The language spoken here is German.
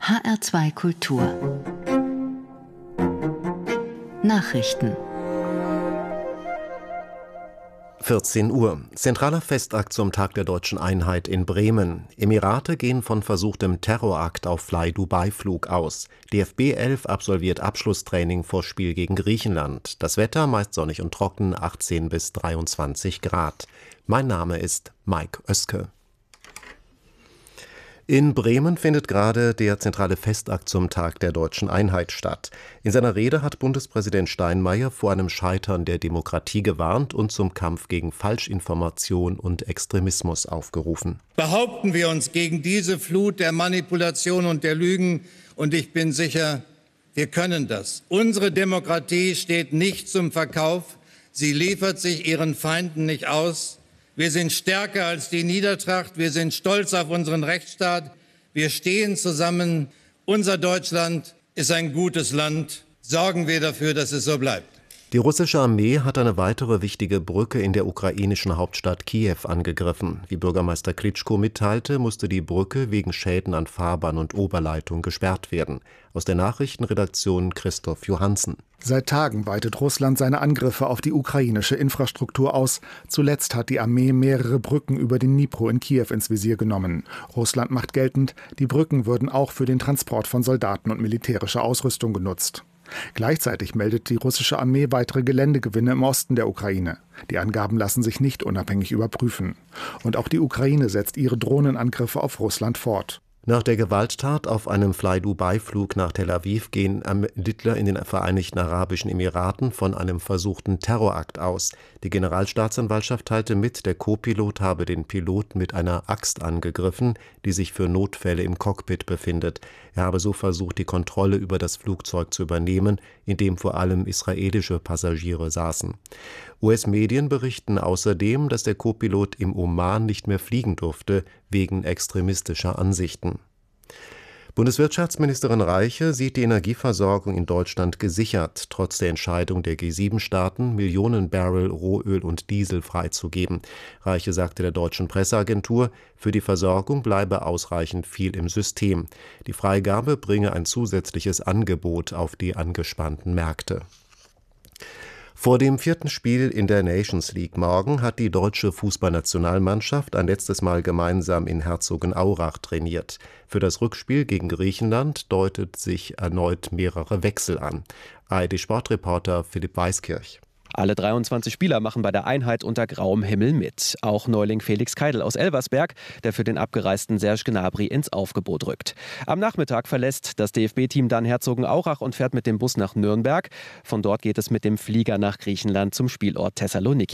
HR2 Kultur Nachrichten 14 Uhr. Zentraler Festakt zum Tag der Deutschen Einheit in Bremen. Emirate gehen von versuchtem Terrorakt auf Fly-Dubai-Flug aus. DFB 11 absolviert Abschlusstraining vor Spiel gegen Griechenland. Das Wetter meist sonnig und trocken, 18 bis 23 Grad. Mein Name ist Mike Oeske. In Bremen findet gerade der zentrale Festakt zum Tag der Deutschen Einheit statt. In seiner Rede hat Bundespräsident Steinmeier vor einem Scheitern der Demokratie gewarnt und zum Kampf gegen Falschinformation und Extremismus aufgerufen. Behaupten wir uns gegen diese Flut der Manipulation und der Lügen, und ich bin sicher, wir können das. Unsere Demokratie steht nicht zum Verkauf, sie liefert sich ihren Feinden nicht aus. Wir sind stärker als die Niedertracht, wir sind stolz auf unseren Rechtsstaat, wir stehen zusammen. Unser Deutschland ist ein gutes Land. Sorgen wir dafür, dass es so bleibt. Die russische Armee hat eine weitere wichtige Brücke in der ukrainischen Hauptstadt Kiew angegriffen. Wie Bürgermeister Klitschko mitteilte, musste die Brücke wegen Schäden an Fahrbahn und Oberleitung gesperrt werden. Aus der Nachrichtenredaktion Christoph Johansen. Seit Tagen weitet Russland seine Angriffe auf die ukrainische Infrastruktur aus. Zuletzt hat die Armee mehrere Brücken über den Dnipro in Kiew ins Visier genommen. Russland macht geltend, die Brücken würden auch für den Transport von Soldaten und militärischer Ausrüstung genutzt. Gleichzeitig meldet die russische Armee weitere Geländegewinne im Osten der Ukraine. Die Angaben lassen sich nicht unabhängig überprüfen. Und auch die Ukraine setzt ihre Drohnenangriffe auf Russland fort. Nach der Gewalttat auf einem Fly-Dubai-Flug nach Tel Aviv gehen Ermittler in den Vereinigten Arabischen Emiraten von einem versuchten Terrorakt aus. Die Generalstaatsanwaltschaft teilte mit, der Co-Pilot habe den Piloten mit einer Axt angegriffen, die sich für Notfälle im Cockpit befindet. Er habe so versucht, die Kontrolle über das Flugzeug zu übernehmen, in dem vor allem israelische Passagiere saßen. US-Medien berichten außerdem, dass der Co-Pilot im Oman nicht mehr fliegen durfte, wegen extremistischer Ansichten. Bundeswirtschaftsministerin Reiche sieht die Energieversorgung in Deutschland gesichert, trotz der Entscheidung der G7-Staaten, Millionen Barrel Rohöl und Diesel freizugeben. Reiche sagte der deutschen Presseagentur, für die Versorgung bleibe ausreichend viel im System. Die Freigabe bringe ein zusätzliches Angebot auf die angespannten Märkte. Vor dem 4. Spiel in der Nations League morgen hat die deutsche Fußballnationalmannschaft ein letztes Mal gemeinsam in Herzogenaurach trainiert. Für das Rückspiel gegen Griechenland deutet sich erneut mehrere Wechsel an. ARD-Sportreporter Philipp Weiskirch. Alle 23 Spieler machen bei der Einheit unter grauem Himmel mit. Auch Neuling Felix Keidel aus Elversberg, der für den abgereisten Serge Gnabry ins Aufgebot rückt. Am Nachmittag verlässt das DFB-Team dann Herzogenaurach und fährt mit dem Bus nach Nürnberg. Von dort geht es mit dem Flieger nach Griechenland zum Spielort Thessaloniki.